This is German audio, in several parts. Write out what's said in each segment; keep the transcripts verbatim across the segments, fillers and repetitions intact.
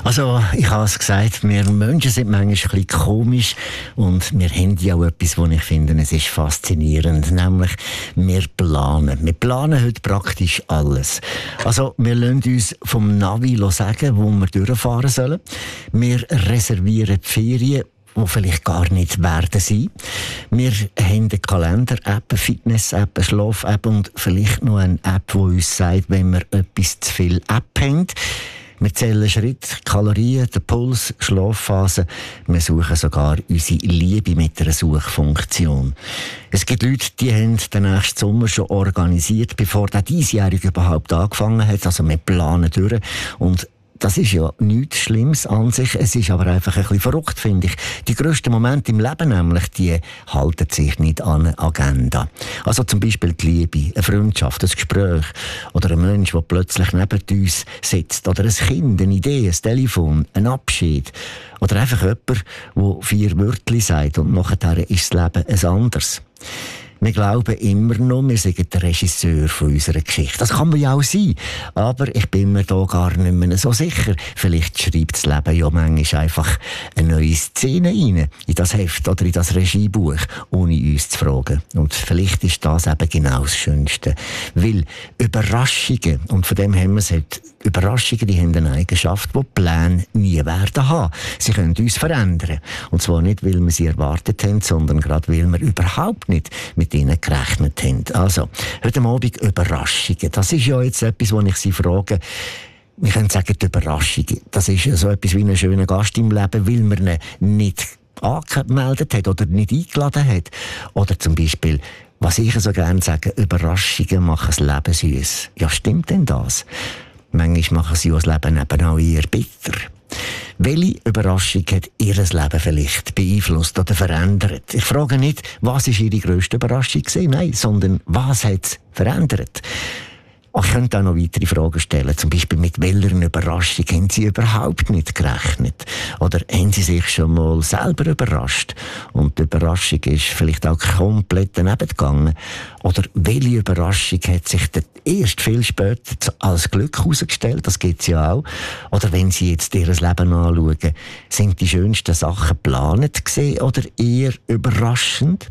Also, ich habe es gesagt, wir Menschen sind manchmal ein bisschen komisch und wir haben ja auch etwas, was ich finde, es ist faszinierend, nämlich wir planen. Wir planen heute praktisch alles. Also, wir lassen uns vom Navi sagen, wo wir durchfahren sollen. Wir reservieren die Ferien, die vielleicht gar nicht werden sein. Wir haben eine Kalender-App, eine Fitness-App, eine Schlaf-App und vielleicht noch eine App, die uns sagt, wenn wir etwas zu viel App haben. Wir zählen Schritt, Kalorien, den Puls, Schlafphase. Wir suchen sogar unsere Liebe mit einer Suchfunktion. Es gibt Leute, die haben den nächsten Sommer schon organisiert, bevor der diesjährige überhaupt angefangen hat. Also wir planen durch. Und das ist ja nichts Schlimmes an sich. Es ist aber einfach ein bisschen verrückt, finde ich. Die grössten Momente im Leben nämlich, die halten sich nicht an eine Agenda. Also zum Beispiel die Liebe, eine Freundschaft, ein Gespräch oder ein Mensch, der plötzlich neben uns sitzt. Oder ein Kind, eine Idee, ein Telefon, ein Abschied. Oder einfach jemand, der vier Wörter sagt und nachher ist das Leben ein anderes. Wir glauben immer noch, wir sind der Regisseur von unserer Geschichte. Das kann man ja auch sein. Aber ich bin mir da gar nicht mehr so sicher. Vielleicht schreibt das Leben ja manchmal einfach eine neue Szene rein, in das Heft oder in das Regiebuch, ohne uns zu fragen. Und vielleicht ist das eben genau das Schönste. Weil Überraschungen, und von dem haben wir es heute, Überraschungen, die haben eine Eigenschaft, die Pläne nie werden haben. Sie können uns verändern. Und zwar nicht, weil wir sie erwartet haben, sondern gerade, weil wir überhaupt nicht mit ihnen gerechnet haben. Also, heute Abend Überraschungen. Das ist ja jetzt etwas, wo ich Sie frage. Wir können sagen, die Überraschungen. Das ist so etwas wie ein schöner Gast im Leben, weil man ihn nicht angemeldet hat oder nicht eingeladen hat. Oder zum Beispiel, was ich so gerne sage, Überraschungen machen das Leben süß. Ja, stimmt denn das? Manchmal machen sie das Leben eben auch eher bitter. Welche Überraschung hat Ihr Leben vielleicht beeinflusst oder verändert? Ich frage nicht, was ist Ihre grösste Überraschung gewesen? Nein, sondern was hat es verändert? Ich könnte auch noch weitere Fragen stellen. Zum Beispiel, mit welcher Überraschung haben Sie überhaupt nicht gerechnet? Oder haben Sie sich schon mal selber überrascht? Und die Überraschung ist vielleicht auch komplett daneben gegangen. Oder welche Überraschung hat sich erst viel später als Glück herausgestellt? Das gibt es ja auch. Oder wenn Sie jetzt Ihr Leben anschauen, sind die schönsten Sachen geplant gewesen oder eher überraschend?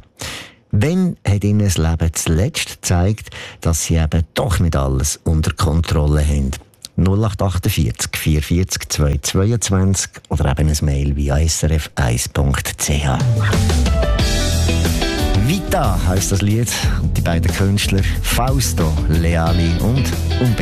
Wann hat Ihnen das Leben zuletzt gezeigt, dass Sie eben doch nicht alles unter Kontrolle haben? null acht achtundvierzig, vierundvierzig, zweihundertzweiundzwanzig oder eben ein Mail via s r f eins punkt c h. Vita heisst das Lied und die beiden Künstler Fausto Leali und Umberto.